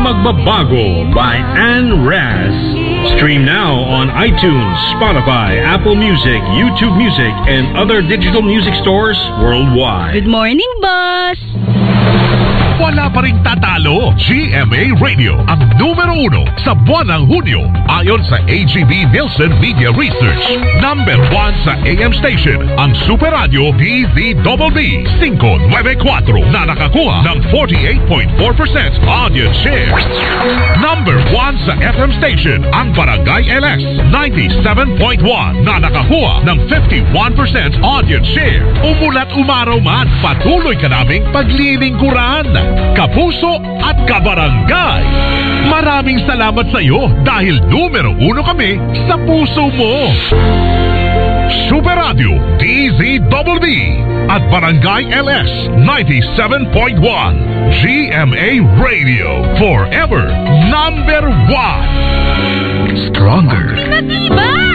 Magbabago by Anne Raz. Stream now on iTunes, Spotify, Apple Music, YouTube Music, and other digital music stores worldwide. Good morning, boss! Wala pa rin tatalo. GMA Radio ang numero 1 sa buwan ng Hunyo ayon sa AGB Nielsen Media Research. Number 1 sa AM station ang Super Radio DZBB 594 na nakakuha ng 48.4% audience share. Number 1 sa FM station ang Barangay LS 97.1 na nakakuha ng 51% audience share. Umulat umaraw man, patuloy ka naming paglilingkuran. Kapuso at kabarangay. Maraming salamat sa iyo dahil numero 1 kami sa puso mo. Super Radio DZBB at Barangay LS 97.1. GMA Radio, forever number 1. Stronger. Matibay!